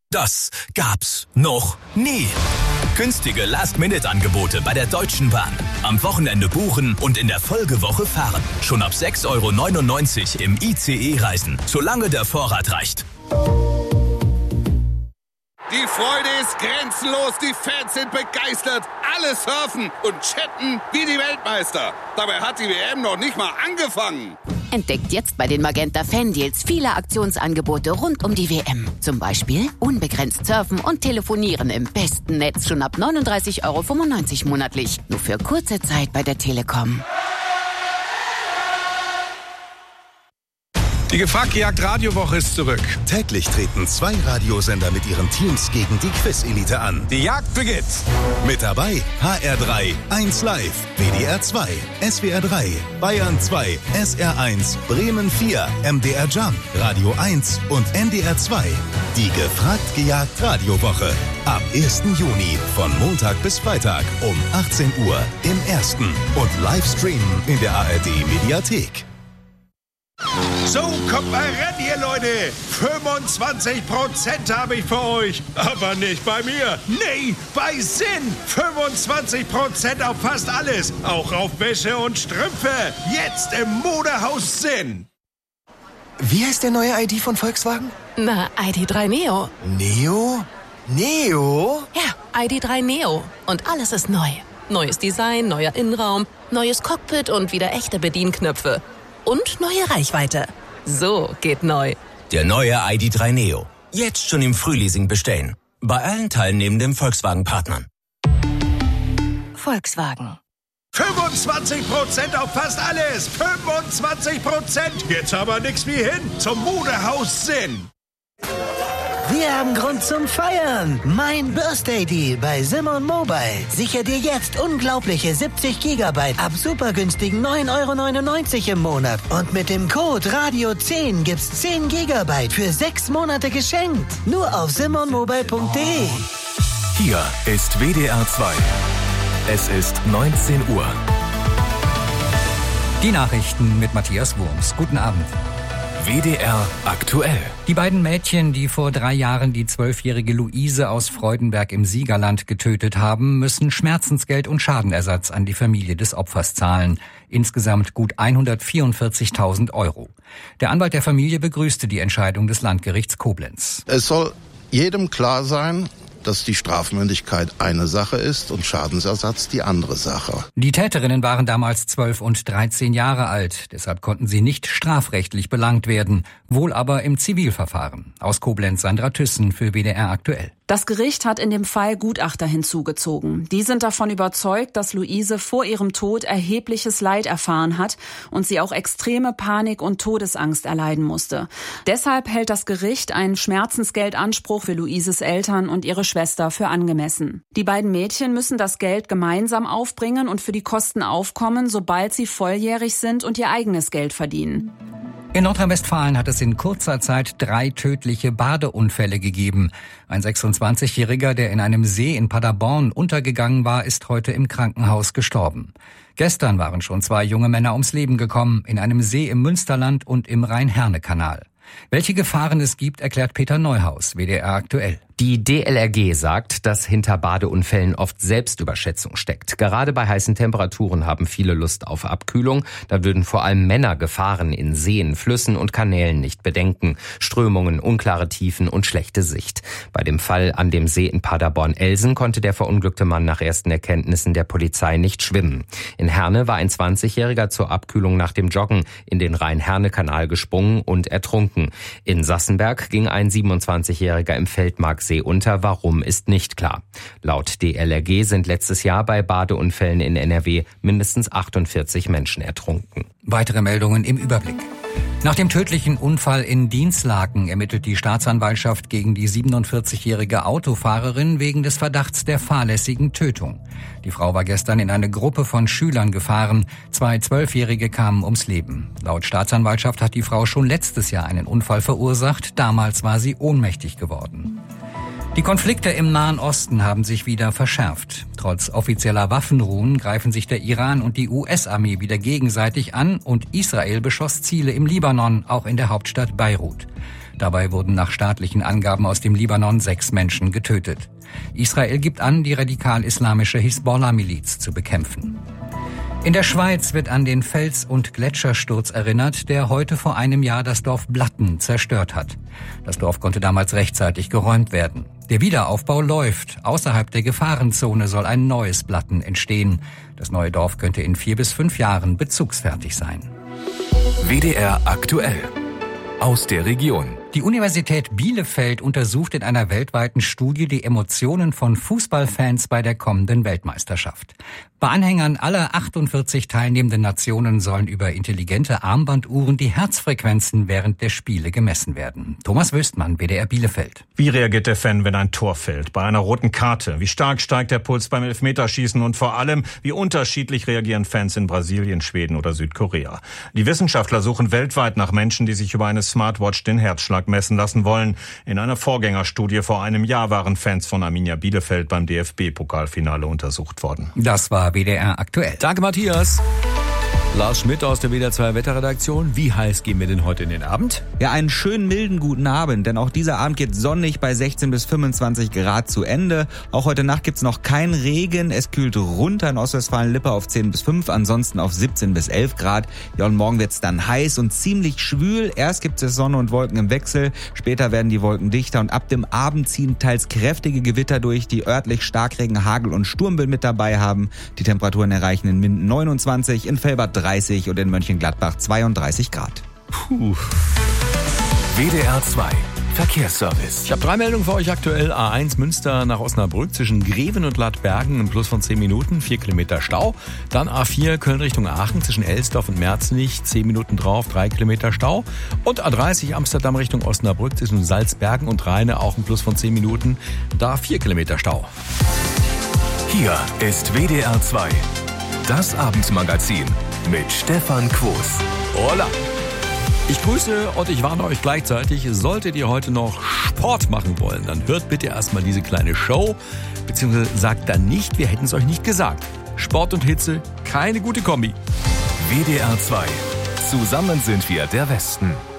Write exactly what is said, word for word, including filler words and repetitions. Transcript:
Das gab's noch nie. Günstige Last-Minute-Angebote bei der Deutschen Bahn. Am Wochenende buchen und in der Folgewoche fahren. Schon ab sechs Euro neunundneunzig im I C E reisen, solange der Vorrat reicht. Die Freude ist grenzenlos, die Fans sind begeistert, alle surfen und chatten wie die Weltmeister. Dabei hat die W M noch nicht mal angefangen. Entdeckt jetzt bei den Magenta Fan-Deals viele Aktionsangebote rund um die W M. Zum Beispiel unbegrenzt surfen und telefonieren im besten Netz schon ab neununddreißig Euro fünfundneunzig monatlich. Nur für kurze Zeit bei der Telekom. Die Gefragt-Gejagt Radiowoche ist zurück. Täglich treten zwei Radiosender mit ihren Teams gegen die Quiz-Elite an. Die Jagd beginnt. Mit dabei H R drei, eins Live, W D R zwei, S W R drei, Bayern zwei, S R eins, Bremen vier, M D R Jump, Radio eins und N D R zwei. Die Gefragt-Gejagt Radiowoche. Ab ersten Juni von Montag bis Freitag um achtzehn Uhr im Ersten und Livestreamen in der A R D-Mediathek. So, kommt mal ran hier, Leute. fünfundzwanzig Prozent habe ich für euch. Aber nicht bei mir. Nee, bei Sinn. fünfundzwanzig Prozent auf fast alles. Auch auf Wäsche und Strümpfe. Jetzt im Modehaus Sinn. Wie heißt der neue I D von Volkswagen? Na, I D drei Neo. Neo? Neo? Ja, I D drei Neo. Und alles ist neu. Neues Design, neuer Innenraum, neues Cockpit und wieder echte Bedienknöpfe. Und neue Reichweite. So geht neu. Der neue I D drei Neo. Jetzt schon im Frühleasing bestellen. Bei allen teilnehmenden Volkswagen-Partnern. Volkswagen. fünfundzwanzig Prozent auf fast alles. fünfundzwanzig Prozent. Jetzt aber nix wie hin zum Modehaus Sinn. Wir haben Grund zum Feiern. Mein Birthday Deal bei Simon Mobile. Sicher dir jetzt unglaubliche siebzig Gigabyte ab super günstigen neun Euro neunundneunzig im Monat. Und mit dem Code Radio zehn gibt's zehn Gigabyte für sechs Monate geschenkt. Nur auf simon mobile punkt de. Hier ist W D R zwei. Es ist neunzehn Uhr. Die Nachrichten mit Matthias Wurms. Guten Abend. W D R aktuell. Die beiden Mädchen, die vor drei Jahren die zwölfjährige Luise aus Freudenberg im Siegerland getötet haben, müssen Schmerzensgeld und Schadenersatz an die Familie des Opfers zahlen. Insgesamt gut hundertvierundvierzigtausend Euro. Der Anwalt der Familie begrüßte die Entscheidung des Landgerichts Koblenz. Es soll jedem klar sein, dass die Strafmündigkeit eine Sache ist und Schadensersatz die andere Sache. Die Täterinnen waren damals zwölf und dreizehn Jahre alt. Deshalb konnten sie nicht strafrechtlich belangt werden, wohl aber im Zivilverfahren. Aus Koblenz Sandra Thyssen für W D R aktuell. Das Gericht hat in dem Fall Gutachter hinzugezogen. Die sind davon überzeugt, dass Luise vor ihrem Tod erhebliches Leid erfahren hat und sie auch extreme Panik und Todesangst erleiden musste. Deshalb hält das Gericht einen Schmerzensgeldanspruch für Luises Eltern und ihre Schwester für angemessen. Die beiden Mädchen müssen das Geld gemeinsam aufbringen und für die Kosten aufkommen, sobald sie volljährig sind und ihr eigenes Geld verdienen. In Nordrhein-Westfalen hat es in kurzer Zeit drei tödliche Badeunfälle gegeben. Ein sechsundzwanzigjähriger, der in einem See in Paderborn untergegangen war, ist heute im Krankenhaus gestorben. Gestern waren schon zwei junge Männer ums Leben gekommen, in einem See im Münsterland und im Rhein-Herne-Kanal. Welche Gefahren es gibt, erklärt Peter Neuhaus, W D R aktuell. Die D L R G sagt, dass hinter Badeunfällen oft Selbstüberschätzung steckt. Gerade bei heißen Temperaturen haben viele Lust auf Abkühlung. Da würden vor allem Männer Gefahren in Seen, Flüssen und Kanälen nicht bedenken. Strömungen, unklare Tiefen und schlechte Sicht. Bei dem Fall an dem See in Paderborn-Elsen konnte der verunglückte Mann nach ersten Erkenntnissen der Polizei nicht schwimmen. In Herne war ein zwanzigjähriger zur Abkühlung nach dem Joggen in den Rhein-Herne-Kanal gesprungen und ertrunken. In Sassenberg ging ein siebenundzwanzigjähriger im Feldmarksee unter. Warum, ist nicht klar. Laut D L R G sind letztes Jahr bei Badeunfällen in N R W mindestens achtundvierzig Menschen ertrunken. Weitere Meldungen im Überblick. Nach dem tödlichen Unfall in Dinslaken ermittelt die Staatsanwaltschaft gegen die siebenundvierzigjährige Autofahrerin wegen des Verdachts der fahrlässigen Tötung. Die Frau war gestern in eine Gruppe von Schülern gefahren. Zwei Zwölfjährige kamen ums Leben. Laut Staatsanwaltschaft hat die Frau schon letztes Jahr einen Unfall verursacht. Damals war sie ohnmächtig geworden. Die Konflikte im Nahen Osten haben sich wieder verschärft. Trotz offizieller Waffenruhen greifen sich der Iran und die U S-Armee wieder gegenseitig an und Israel beschoss Ziele im Libanon, auch in der Hauptstadt Beirut. Dabei wurden nach staatlichen Angaben aus dem Libanon sechs Menschen getötet. Israel gibt an, die radikal-islamische Hisbollah-Miliz zu bekämpfen. In der Schweiz wird an den Fels- und Gletschersturz erinnert, der heute vor einem Jahr das Dorf Blatten zerstört hat. Das Dorf konnte damals rechtzeitig geräumt werden. Der Wiederaufbau läuft. Außerhalb der Gefahrenzone soll ein neues Blatten entstehen. Das neue Dorf könnte in vier bis fünf Jahren bezugsfertig sein. W D R aktuell. Aus der Region. Die Universität Bielefeld untersucht in einer weltweiten Studie die Emotionen von Fußballfans bei der kommenden Weltmeisterschaft. Bei Anhängern aller achtundvierzig teilnehmenden Nationen sollen über intelligente Armbanduhren die Herzfrequenzen während der Spiele gemessen werden. Thomas Wöstmann, W D R Bielefeld. Wie reagiert der Fan, wenn ein Tor fällt? Bei einer roten Karte? Wie stark steigt der Puls beim Elfmeterschießen? Und vor allem, wie unterschiedlich reagieren Fans in Brasilien, Schweden oder Südkorea? Die Wissenschaftler suchen weltweit nach Menschen, die sich über eine Smartwatch den Herzschlag messen lassen wollen. In einer Vorgängerstudie vor einem Jahr waren Fans von Arminia Bielefeld beim D F B-Pokalfinale untersucht worden. Das war W D R aktuell. Danke, Matthias. Lars Schmidt aus der W D R zwei Wetterredaktion. Wie heiß gehen wir denn heute in den Abend? Ja, einen schönen milden guten Abend, denn auch dieser Abend geht sonnig bei sechzehn bis fünfundzwanzig Grad zu Ende. Auch heute Nacht gibt's noch keinen Regen. Es kühlt runter in Ostwestfalen-Lippe auf zehn bis fünf, ansonsten auf siebzehn bis elf Grad. Ja, und morgen wird's dann heiß und ziemlich schwül. Erst gibt es Sonne und Wolken im Wechsel, später werden die Wolken dichter und ab dem Abend ziehen teils kräftige Gewitter durch, die örtlich Starkregen, Hagel und Sturmwind mit dabei haben. Die Temperaturen erreichen in Minden neunundzwanzig, in Velbert dreißig und in Mönchengladbach zweiunddreißig Grad. Puh. W D R zwei Verkehrsservice. Ich habe drei Meldungen für euch aktuell. A eins Münster nach Osnabrück zwischen Greven und Ladbergen, ein Plus von zehn Minuten, vier Kilometer Stau. Dann A vier Köln Richtung Aachen zwischen Elsdorf und Merzenich, zehn Minuten drauf, drei Kilometer Stau. Und A dreißig Amsterdam Richtung Osnabrück zwischen Salzbergen und Rheine, auch ein Plus von zehn Minuten, da vier Kilometer Stau. Hier ist W D R zwei, das Abendmagazin mit Stefan Quos. Hola! Ich grüße und ich warne euch gleichzeitig, solltet ihr heute noch Sport machen wollen, dann hört bitte erstmal diese kleine Show, beziehungsweise sagt dann nicht, wir hätten es euch nicht gesagt. Sport und Hitze, keine gute Kombi. W D R zwei, zusammen sind wir der Westen.